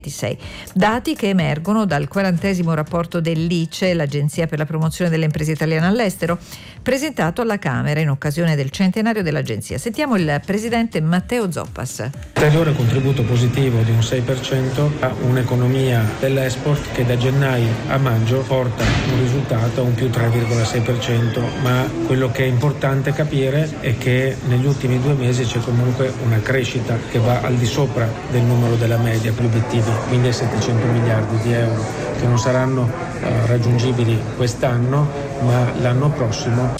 Dati che emergono dal 40° rapporto dell'ICE, l'Agenzia per la promozione delle imprese italiane all'estero, presentato alla Camera in occasione del centenario dell'Agenzia. Sentiamo il presidente Matteo Zoppas. Ulteriore contributo positivo di un 6% a un'economia dell'export che da gennaio a maggio porta un risultato a un più 3,6%, ma quello che è importante capire è che negli ultimi 2 mesi c'è comunque una crescita che va al di sopra del numero della media, gli obiettivi quindi ai 700 miliardi di euro che non saranno raggiungibili quest'anno ma l'anno prossimo.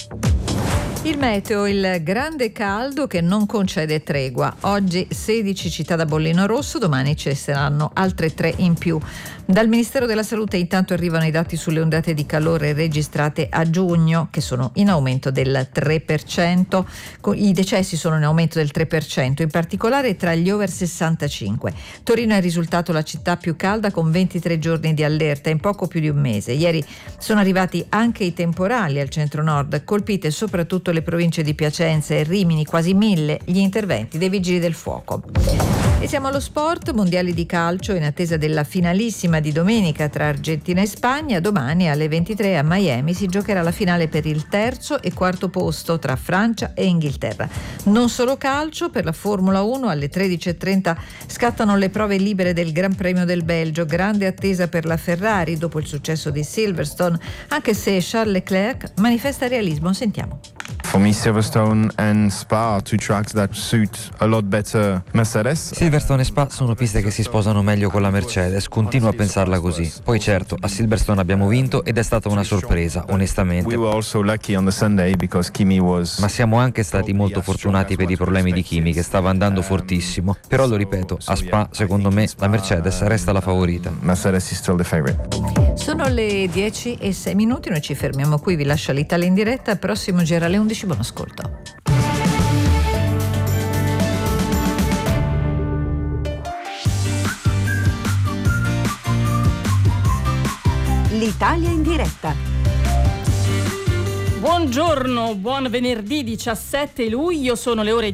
Il meteo, il grande caldo che non concede tregua. Oggi 16 città da bollino rosso, domani ci saranno altre 3 in più. Dal Ministero della Salute intanto arrivano i dati sulle ondate di calore registrate a giugno, che sono in aumento del 3%. I decessi sono in aumento del 3%, in particolare tra gli over 65. Torino è risultato la città più calda con 23 giorni di allerta in poco più di un mese. Ieri sono arrivati anche i temporali al centro-nord, colpite soprattutto le province di Piacenza e Rimini, quasi 1000 gli interventi dei vigili del fuoco. E siamo allo sport, mondiali di calcio in attesa della finalissima di domenica tra Argentina e Spagna. Domani alle 23 a Miami si giocherà la finale per il 3° e 4° posto tra Francia e Inghilterra. Non solo calcio, per la Formula 1 alle 13:30 scattano le prove libere del Gran Premio del Belgio, grande attesa per la Ferrari dopo il successo di Silverstone, anche se Charles Leclerc manifesta realismo. Sentiamo. For me, Silverstone and Spa are 2 tracks that suit a lot better Mercedes. Silverstone e Spa sono piste che si sposano meglio con la Mercedes, continuo a pensarla così. Poi certo, a Silverstone abbiamo vinto ed è stata una sorpresa, onestamente. We were also lucky on the Sunday because Kimi was... Ma siamo anche stati molto fortunati per i problemi di Kimi, che stava andando fortissimo. Però lo ripeto, a Spa, secondo me, la Mercedes resta la favorita. Mercedes is still the favorite. Sono le 10:06, noi ci fermiamo qui, vi lascio l'Italia in diretta, prossimo giro alle 11, buon ascolto. L'Italia in diretta. Buongiorno, buon venerdì 17 luglio, sono le ore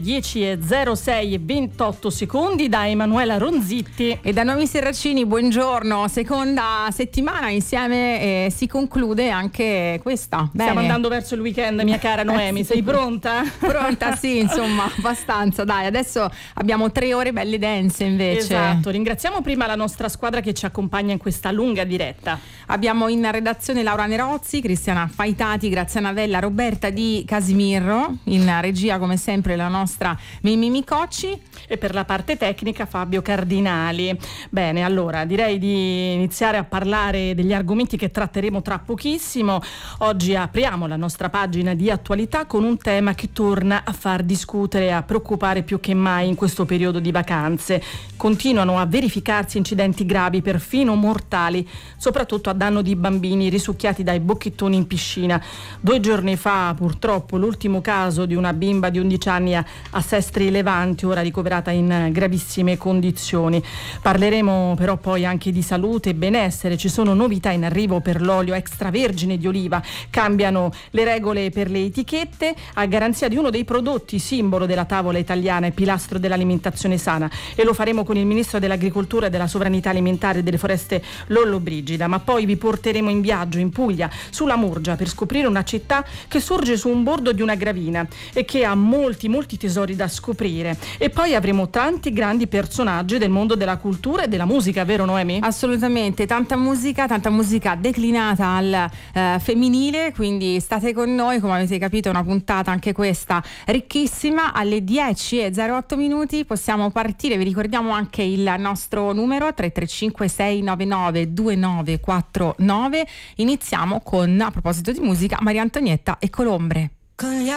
10:06 e 28 secondi da Emanuela Ronzitti e da Noemi Serracini. Buongiorno, seconda settimana insieme, si conclude anche questa. Bene. Stiamo andando verso il weekend, mia cara Noemi, sei pronta? Pronta, sì, insomma, abbastanza. Dai, adesso abbiamo 3 ore belle dense invece. Esatto, ringraziamo prima la nostra squadra che ci accompagna in questa lunga diretta. Abbiamo in redazione Laura Nerozzi, Cristiana Faitati, Graziana Vella, Roberta Di Casimiro, in regia come sempre la nostra Mimì Micocci e per la parte tecnica Fabio Cardinali. Bene, allora direi di iniziare a parlare degli argomenti che tratteremo tra pochissimo. Oggi apriamo la nostra pagina di attualità con un tema che torna a far discutere e a preoccupare più che mai in questo periodo di vacanze. Continuano a verificarsi incidenti gravi, perfino mortali, soprattutto a danno di bambini risucchiati dai bocchettoni in piscina. 2 giorni fa purtroppo l'ultimo caso di una bimba di 11 anni a Sestri Levanti, ora ricoverata in gravissime condizioni. Parleremo però poi anche di salute e benessere. Ci sono novità in arrivo per l'olio extravergine di oliva, cambiano le regole per le etichette a garanzia di uno dei prodotti simbolo della tavola italiana e pilastro dell'alimentazione sana, e lo faremo con il ministro dell'agricoltura e della sovranità alimentare e delle foreste Lollobrigida. Ma poi vi porteremo in viaggio in Puglia, sulla Murgia, per scoprire una città che sorge su un bordo di una gravina e che ha molti tesori da scoprire. E poi avremo tanti grandi personaggi del mondo della cultura e della musica, vero Noemi? Assolutamente, tanta musica declinata al femminile, quindi state con noi, come avete capito è una puntata anche questa ricchissima. Alle 10:08 possiamo partire, vi ricordiamo anche il nostro numero 335 699 2949. Iniziamo con, a proposito di musica, Maria Antonietta e Colombre.